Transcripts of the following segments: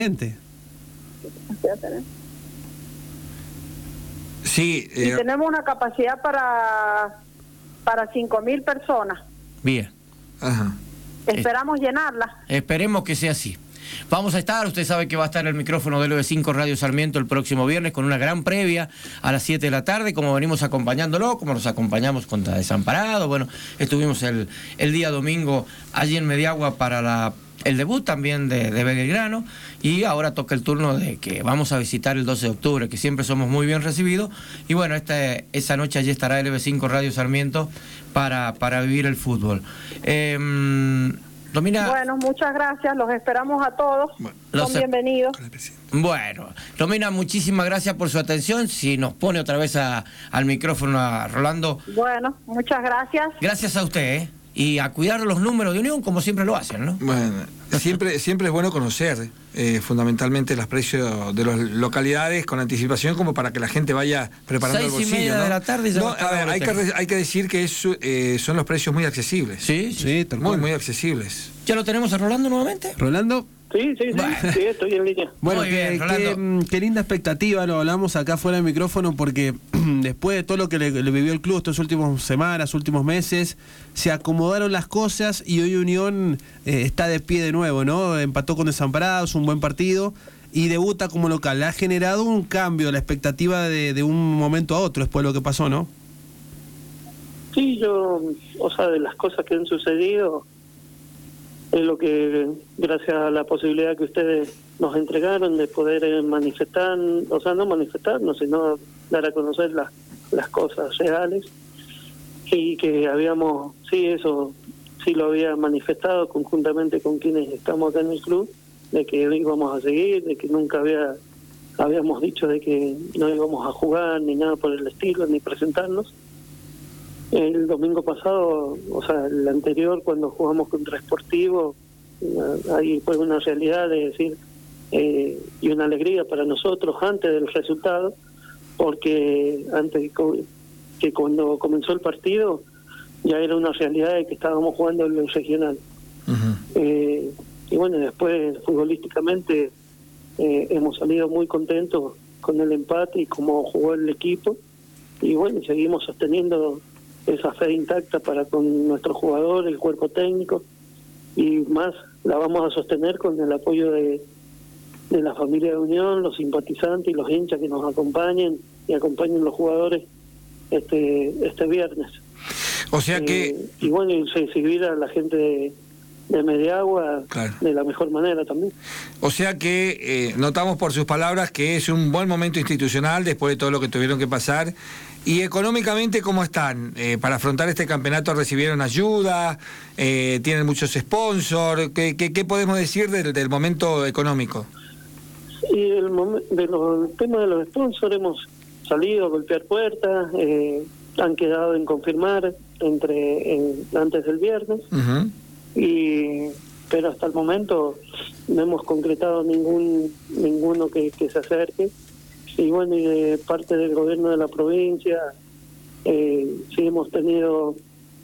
Gente. Sí. Y tenemos una capacidad para 5.000 personas. Bien. Ajá. Esperamos llenarla. Esperemos que sea así. Vamos a estar, usted sabe que va a estar el micrófono de LB5 Radio Sarmiento el próximo viernes con una gran previa a las 7 de la tarde, como venimos acompañándolo, como nos acompañamos contra Desamparado. Bueno, estuvimos el día domingo allí en Mediagua para el debut también de Belgrano, y ahora toca el turno de que vamos a visitar el 12 de octubre, que siempre somos muy bien recibidos, y bueno, esa noche allí estará LB5 Radio Sarmiento para vivir el fútbol. Romina, bueno, muchas gracias, los esperamos a todos, son bienvenidos. Bueno, Romina, muchísimas gracias por su atención. Si nos pone otra vez al micrófono a Rolando. Bueno, muchas gracias. Gracias a usted, y a cuidar los números de Unión como siempre lo hacen, ¿no? Bueno, siempre es bueno conocer fundamentalmente los precios de las localidades con anticipación, como para que la gente vaya preparando el bolsillo. 6:30 ¿no? de la tarde ya no, a ver, hay que decir que son los precios muy accesibles. Sí, muy accesibles. ¿Ya lo tenemos a Rolando nuevamente? ¿Rolando? Sí, Bueno. sí, estoy en línea. Bueno, Muy bien, qué linda expectativa, lo hablamos acá fuera del micrófono, porque después de todo lo que le vivió el club estas últimas semanas, últimos meses, se acomodaron las cosas y hoy Unión está de pie de nuevo, ¿no? Empató con Desamparados, un buen partido, y debuta como local. Ha generado un cambio, la expectativa de un momento a otro después de lo que pasó, ¿no? Sí, de las cosas que han sucedido, es lo que, gracias a la posibilidad que ustedes nos entregaron de poder manifestar, no manifestarnos, sino dar a conocer las cosas reales, y que habíamos, eso sí lo había manifestado conjuntamente con quienes estamos acá en el club, de que íbamos a seguir, de que nunca habíamos dicho de que no íbamos a jugar ni nada por el estilo, ni presentarnos. El domingo pasado, el anterior, cuando jugamos contra Sportivo, ahí fue una realidad de decir, y una alegría para nosotros antes del resultado, porque antes que cuando comenzó el partido ya era una realidad de que estábamos jugando en el regional. Uh-huh. Y bueno, después futbolísticamente hemos salido muy contentos con el empate y cómo jugó el equipo, y bueno, seguimos sosteniendo esa fe intacta para con nuestro jugador, el cuerpo técnico, y más la vamos a sostener con el apoyo de la familia de Unión, los simpatizantes y los hinchas que nos acompañen y acompañen los jugadores este viernes. O sea que... y bueno, y recibir a la gente de Mediagua, claro, de la mejor manera también. O sea que notamos por sus palabras que es un buen momento institucional después de todo lo que tuvieron que pasar. ¿Y económicamente cómo están? Para afrontar este campeonato, ¿recibieron ayuda? ¿Tienen muchos sponsors? ¿Qué podemos decir del momento económico? Y el tema de los sponsors, hemos salido a golpear puertas, han quedado en confirmar antes del viernes. Uh-huh. Pero hasta el momento no hemos concretado ninguno que se acerque. Y bueno, y de parte del gobierno de la provincia sí hemos tenido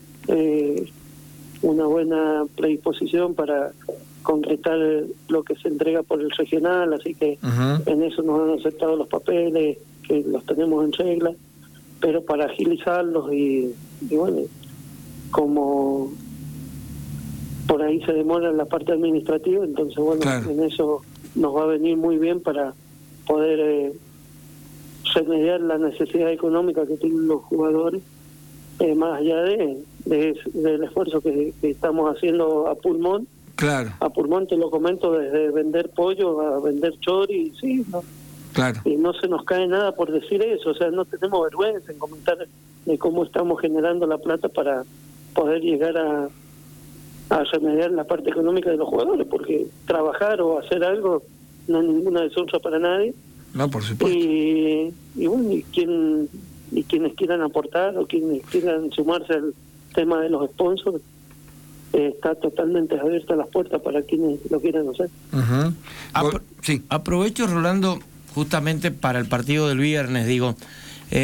una buena predisposición para concretar lo que se entrega por el regional, así que uh-huh, en eso nos han aceptado los papeles, que los tenemos en regla, pero para agilizarlos y bueno, como por ahí se demora la parte administrativa, entonces bueno, claro, en eso nos va a venir muy bien para poder remediar la necesidad económica que tienen los jugadores, más allá del esfuerzo que estamos haciendo a pulmón. Claro. A pulmón, te lo comento, desde vender pollo a vender chori, sí, ¿no? Claro. Y no se nos cae nada por decir eso, no tenemos vergüenza en comentar de cómo estamos generando la plata para poder llegar a remediar la parte económica de los jugadores, porque trabajar o hacer algo no es ninguna deshonra para nadie. No, por supuesto. Y bueno, y quienes quieran aportar o quienes quieran sumarse al tema de los sponsors, está totalmente abierta las puertas para quienes lo quieran hacer. Uh-huh. Sí. Aprovecho, Rolando, justamente para el partido del viernes, digo,